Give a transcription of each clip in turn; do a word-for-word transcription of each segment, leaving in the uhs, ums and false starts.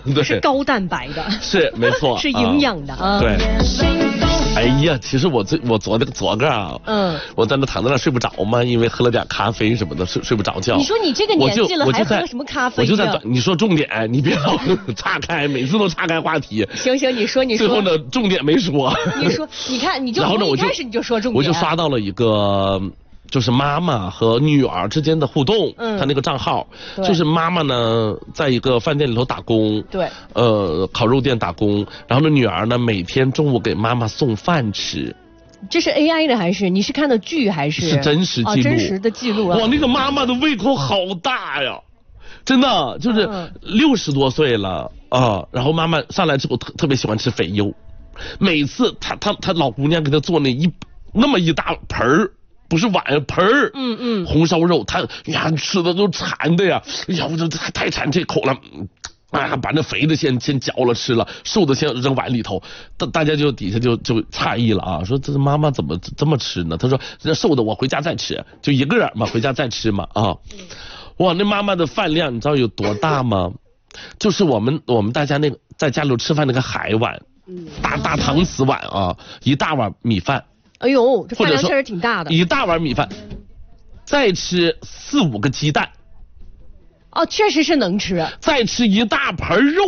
对， 是高蛋白的， 是没错， 是营养的啊。 对。哎呀，其实我最我昨天昨个啊，嗯，我在那躺在那睡不着嘛，因为喝了点咖啡什么的，睡睡不着觉。 你说你这个年纪了还喝什么咖啡？ 我就在你说重点，你别老岔开，每次都岔开话题。 行行，你说你说。 最后呢，重点没说。 你说，你看，你就从一开始你就说重点。 我就刷到了一个。就是妈妈和女儿之间的互动，嗯，他那个账号，就是妈妈呢在一个饭店里头打工， 对， 呃，烤肉店打工，然后呢女儿呢每天中午给妈妈送饭吃。 这是 A I 的还是你是看的剧还是？ 是真实记录， 哦、真实的记录啊！ 哇，那个妈妈的胃口好大呀，真的就是六十多岁了啊，然后妈妈上来之后特特别喜欢吃肥肉，每次她她她老姑娘给她做那一那么一大盆儿。不是碗盆儿，嗯嗯，红烧肉，他呀吃的都馋的呀，哎呀，我这太太馋这口了，啊，把那肥的先先嚼了吃了，瘦的先扔碗里头，大大家就底下就就诧异了啊，说这妈妈怎么这么吃呢？他说这瘦的我回家再吃，就一个人嘛，回家再吃嘛啊，哇，那妈妈的饭量你知道有多大吗？就是我们我们大家那个在家里吃饭那个海碗，大大搪瓷碗啊，一大碗米饭。 哎呦，这饭量确实挺大的。 一大碗米饭，再吃四五个鸡蛋。 哦，确实是能吃。 再吃一大盘肉，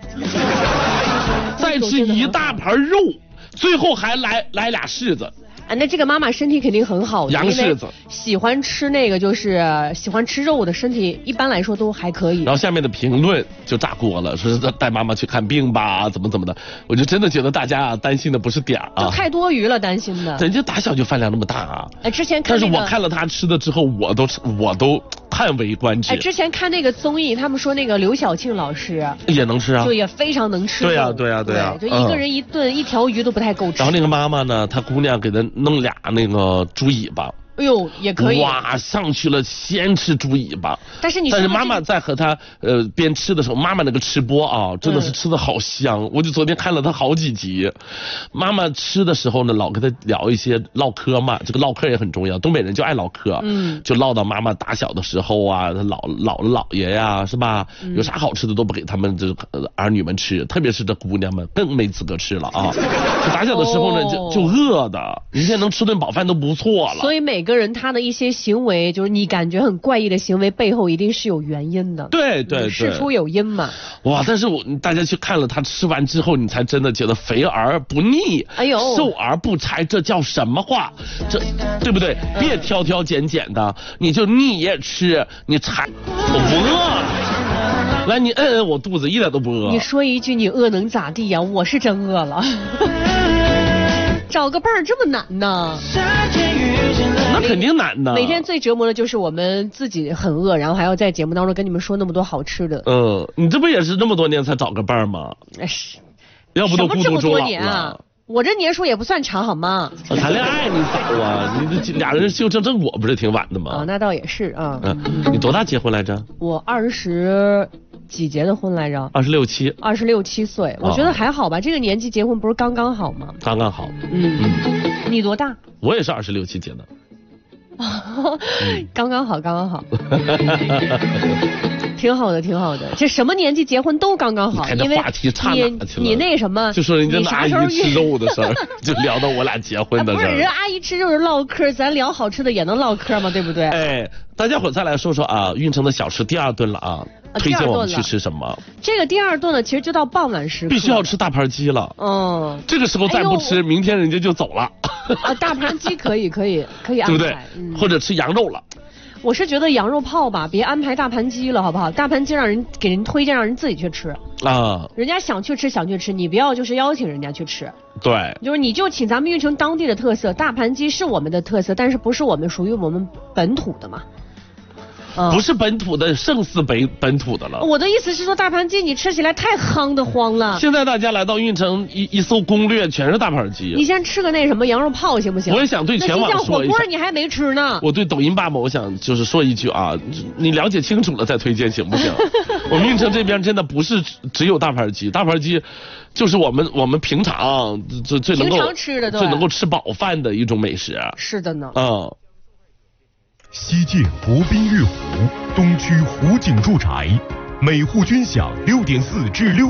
再吃一大盘肉，最后还来来俩柿子。 啊，那这个妈妈身体肯定很好的， 羊柿子喜欢吃那个就是喜欢吃肉的身体一般来说都还可以。 然后下面的评论就炸锅了，说是带妈妈去看病吧，怎么怎么的。我就真的觉得大家啊担心的不是点儿啊， 太多余了，担心的。 人家打小就饭量那么大啊。 哎，之前看、 那个，但是我看了他吃的之后，我都我都叹为观止。 哎，之前看那个综艺，他们说那个刘晓庆老师也能吃啊， 就也非常能吃。 对呀、啊、对呀、啊、对呀、啊， 就一个人一顿、嗯、一条鱼都不太够吃。 然后那个妈妈呢，她姑娘给她弄俩那个。呃，猪尾巴， 哎呦，也可以。 哇，上去了，先吃猪尾巴。 但是你， 但是妈妈在和她呃边吃的时候，妈妈那个吃播啊，真的是吃的好香。嗯、我就昨天看了她好几集。妈妈吃的时候呢，老跟她聊一些唠嗑嘛，这个唠嗑也很重要。东北人就爱唠嗑，嗯，就唠到妈妈打小的时候啊，她老老姥爷呀，是吧？嗯、有啥好吃的都不给他们这儿女们吃，特别是这姑娘们更没资格吃了啊。打小的时候呢，就就饿的，人家能吃顿饱饭都不错了。 所以每个人他的一些行为，就是你感觉很怪异的行为背后一定是有原因的。 对对对， 事出有因嘛。 哇！但是我大家去看了他吃完之后，你才真的觉得肥而不腻，哎呦，瘦而不柴，这叫什么话？这对不对？嗯、别挑挑拣拣的，你就腻也吃，你柴我不饿。来，你摁摁我肚子，一点都不饿。 你说一句，你饿能咋地呀？我是真饿了。找个伴儿这么难呢？ 那肯定难的。 每天最折磨的就是我们自己很饿，然后还要在节目当中跟你们说那么多好吃的。 嗯，你这不也是那么多年才找个伴儿吗？ 是， 要不都孤独终老了。 啊、我这年数也不算长，好吗？ 谈恋爱你早啊，你这俩人修成正果不是挺晚的吗？ 啊，那倒也是啊。 嗯，你多大结婚来着？ 我二十。几结的婚来着？ 二十六七， 二十六七岁，我觉得还好吧、哦。这个年纪结婚不是刚刚好吗？ 刚刚好。 嗯嗯。你多大？ 我也是二十六七结的。 刚刚好，刚刚好。挺好的，挺好的。这什么年纪结婚都刚刚好，因为话题差哪去了？ 你那什么， 就说人家那阿姨吃肉的事儿，就聊到我俩结婚的事儿、啊。 不是，人阿姨吃肉是唠嗑，咱聊好吃的也能唠嗑嘛，对不对？ 哎，大家伙再来说说啊，运城的小吃第二顿了啊。推荐我们去吃什么？ 这个第二顿呢，其实就到傍晚时刻， 必须要吃大盘鸡了。嗯，这个时候再不吃，哎、明天人家就走了。 啊，大盘鸡可以，可以，可以安排， 对不对？嗯、或者吃羊肉了。 我是觉得羊肉泡吧，别安排大盘鸡了，好不好？大盘鸡让人给人推荐，让人自己去吃啊。人家想去吃，想去吃，你不要就是邀请人家去吃。 对， 就是你就请咱们运城当地的特色，大盘鸡是我们的特色，但是不是我们属于我们本土的嘛。 嗯、不是本土的，胜似本本土的了。 我的意思是说，大盘鸡你吃起来太夯得慌了。 现在大家来到运城一一搜攻略，全是大盘鸡。 你先吃个那什么羊肉泡行不行？ 我也想对全网说一下。 火锅你还没吃呢。 我对抖音爸爸，我想就是说一句啊，你了解清楚了再推荐行不行？我们运城这边真的不是只有大盘鸡，大盘鸡就是我们我们平常最最能够平常吃的最能够吃饱饭的一种美食。 是的呢。 嗯。 西界国宾悦湖东区湖景住宅，每户均享六点四至六。